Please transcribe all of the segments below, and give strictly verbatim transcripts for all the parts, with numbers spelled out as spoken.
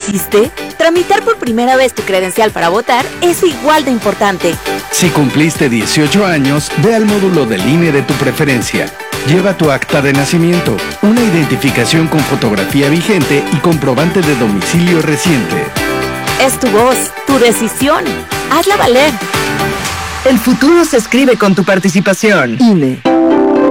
hiciste? Tramitar por primera vez tu credencial para votar es igual de importante. Si cumpliste dieciocho años, ve al módulo del I N E de tu preferencia. Lleva tu acta de nacimiento, una identificación con fotografía vigente y comprobante de domicilio reciente. Es tu voz, tu decisión. Hazla valer. El futuro se escribe con tu participación. I N E.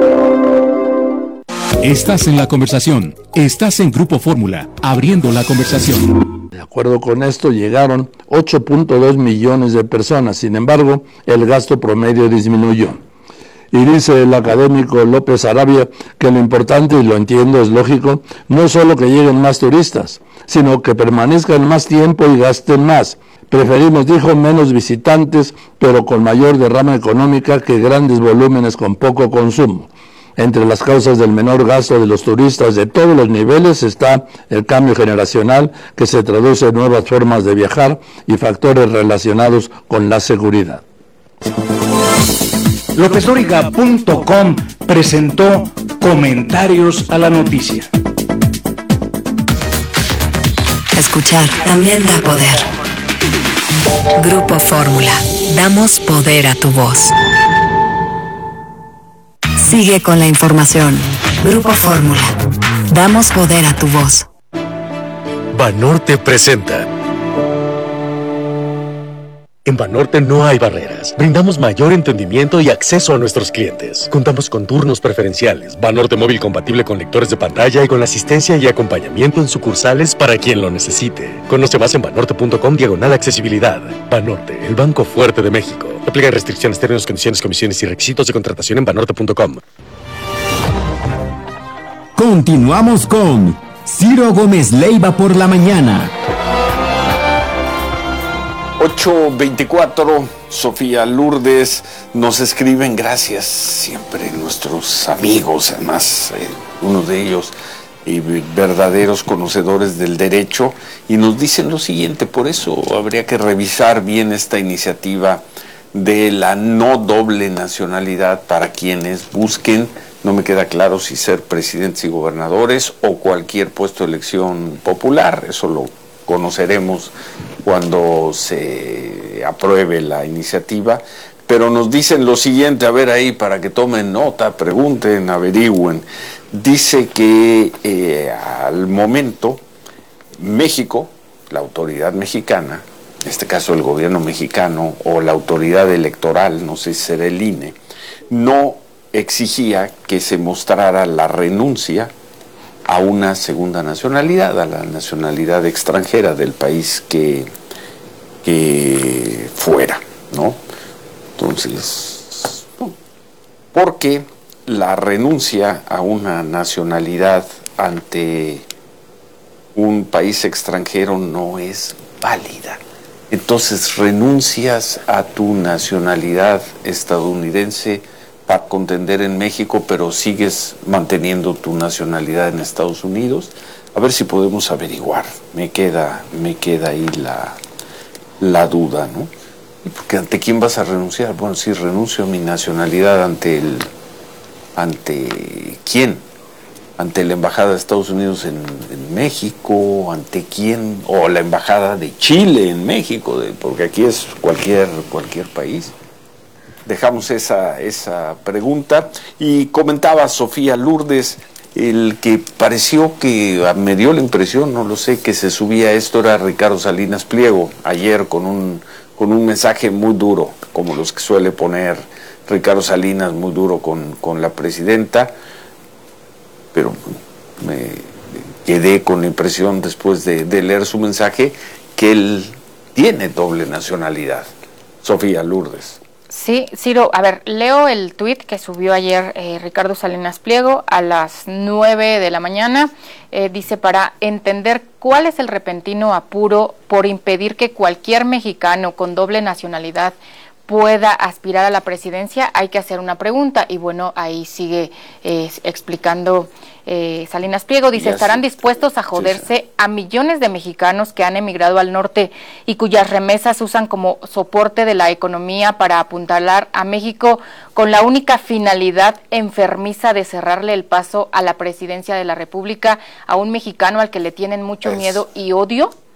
Estás en la conversación. Estás en Grupo Fórmula, abriendo la conversación. De acuerdo con esto, llegaron ocho punto dos millones de personas. Sin embargo, el gasto promedio disminuyó. Y dice el académico López Arabia que lo importante, y lo entiendo, es lógico, no es solo que lleguen más turistas, sino que permanezcan más tiempo y gasten más. Preferimos, dijo, menos visitantes, pero con mayor derrama económica que grandes volúmenes con poco consumo. Entre las causas del menor gasto de los turistas de todos los niveles está el cambio generacional, que se traduce en nuevas formas de viajar y factores relacionados con la seguridad. López Dóriga punto com presentó Comentarios a la Noticia. Escuchar también da poder. Grupo Fórmula. Damos poder a tu voz. Sigue con la información. Grupo Fórmula. Damos poder a tu voz. Banorte presenta. En Banorte no hay barreras. Brindamos mayor entendimiento y acceso a nuestros clientes. Contamos con turnos preferenciales, Banorte móvil compatible con lectores de pantalla y con asistencia y acompañamiento en sucursales para quien lo necesite. Conoce más en banorte punto com diagonal accesibilidad. Banorte, el banco fuerte de México. Aplican restricciones, términos, condiciones, comisiones y requisitos de contratación en banorte punto com. Continuamos con Ciro Gómez Leiva por la mañana. ocho veinticuatro, Sofía Lourdes nos escriben, gracias siempre nuestros amigos, además eh, uno de ellos y verdaderos conocedores del derecho, y nos dicen lo siguiente: por eso habría que revisar bien esta iniciativa de la no doble nacionalidad para quienes busquen, no me queda claro si ser presidentes y gobernadores o cualquier puesto de elección popular, eso lo conoceremos cuando se apruebe la iniciativa, pero nos dicen lo siguiente, a ver ahí para que tomen nota, pregunten, averigüen. Dice que eh, al momento México, la autoridad mexicana, en este caso el gobierno mexicano o la autoridad electoral, no sé si será el I N E, no exigía que se mostrara la renuncia a una segunda nacionalidad, a la nacionalidad extranjera del país que, que fuera, ¿no? Entonces, no, porque la renuncia a una nacionalidad ante un país extranjero no es válida. Entonces renuncias a tu nacionalidad estadounidense para contender en México, pero sigues manteniendo tu nacionalidad en Estados Unidos. A ver si podemos averiguar. Me queda, me queda ahí la, la duda, ¿no? Porque ¿ante quién vas a renunciar? Bueno, si renuncio a mi nacionalidad, ¿ante el, ante quién? ¿Ante la embajada de Estados Unidos en, en México? ¿Ante quién? O la embajada de Chile en México, de, porque aquí es cualquier, cualquier país. Dejamos esa, esa pregunta. Y comentaba Sofía Lourdes, el que pareció que me dio la impresión, no lo sé, que se subía esto era Ricardo Salinas Pliego, ayer con un, con un mensaje muy duro, como los que suele poner Ricardo Salinas, muy duro con, con la presidenta, pero me quedé con la impresión después de, de leer su mensaje que él tiene doble nacionalidad. Sofía Lourdes. Sí, Ciro, a ver, leo el tuit que subió ayer eh, Ricardo Salinas Pliego a las nueve de la mañana. Eh, dice, para entender cuál es el repentino apuro por impedir que cualquier mexicano con doble nacionalidad pueda aspirar a la presidencia, hay que hacer una pregunta. Y bueno, ahí sigue eh, explicando eh, Salinas Pliego. Dice, ¿estarán dispuestos a joderse sí, sí. a millones de mexicanos que han emigrado al norte y cuyas remesas usan como soporte de la economía para apuntalar a México con la única finalidad enfermiza de cerrarle el paso a la presidencia de la República a un mexicano al que le tienen mucho es. miedo y odio?